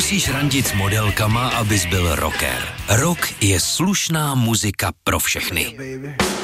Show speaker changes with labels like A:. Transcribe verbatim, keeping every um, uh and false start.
A: Nemusíš randit s modelkama, abys byl rocker. Rock je slušná muzika pro všechny.